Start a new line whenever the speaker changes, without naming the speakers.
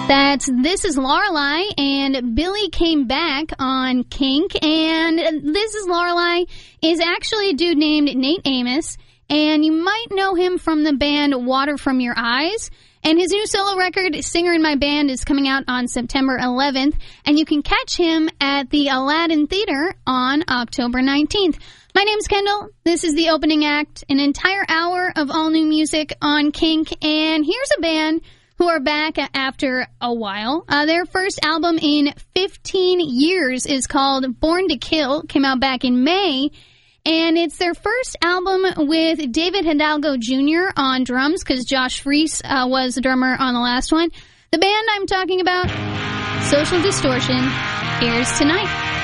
That's This Is Lorelei, and Billy came back on Kink, and This Is Lorelei is actually a dude named Nate Amos, and you might know him from the band Water From Your Eyes, and his new solo record, Singer in My Band, is coming out on September 11th, and you can catch him at the Aladdin Theater on October 19th. My name's Kendall. This is the opening act, an entire hour of all new music on Kink, and here's a band who are back after a while. Their first album in 15 years is called Born to Kill, came out back in May, and it's their first album with David Hidalgo Jr. on drums, because Josh Freese was the drummer on the last one. The band I'm talking about, Social Distortion, airs tonight.